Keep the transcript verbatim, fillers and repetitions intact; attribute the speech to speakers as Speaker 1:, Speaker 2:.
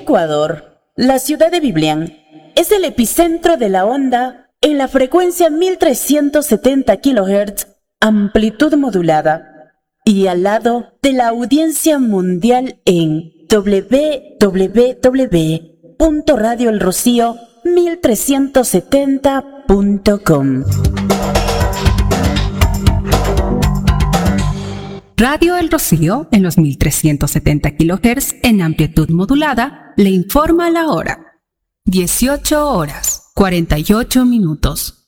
Speaker 1: Ecuador, la ciudad de Biblián es el epicentro de la onda en la frecuencia mil trescientos setenta kilohertz, amplitud modulada, y al lado de la audiencia mundial en doble u doble u doble u punto radio el rocío mil trescientos setenta punto com.
Speaker 2: Radio El Rocío, en los mil trescientos setenta kilohertz en amplitud modulada, le informa la hora. dieciocho horas, cuarenta y ocho minutos.